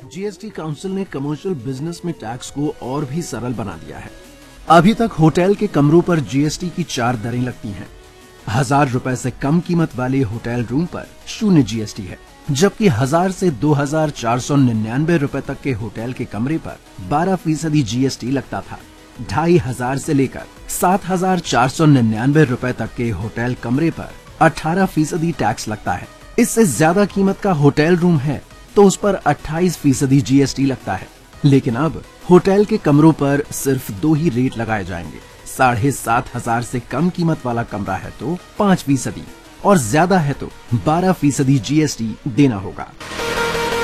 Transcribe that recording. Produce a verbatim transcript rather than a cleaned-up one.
GST council ने commercial business में tax को और भी सरल बना दिया है। अभी तक होटल के कमरों पर जीएसटी की चार दरें लगती हैं। हजार रुपए से कम कीमत वाले होटल रूम पर शून्य जीएसटी है, जबकि हजार से दो हजार चार सौ निन्यानवे रूपए तक के होटल के कमरे पर बारह फीसदी जीएसटी लगता था। ढाई हजार से लेकर सात हजार चार सौ निन्यानवे रूपए तक के होटल कमरे पर अठारह फीसदी टैक्स लगता है। इससे ज्यादा कीमत का होटल रूम है तो उस पर अट्ठाईस फीसदी जीएसटी लगता है। लेकिन अब होटल के कमरों पर सिर्फ दो ही रेट लगाए जाएंगे। साढ़े सात हजार से कम कीमत वाला कमरा है तो पाँच फीसदी और ज्यादा है तो बारह फीसदी जीएसटी देना होगा।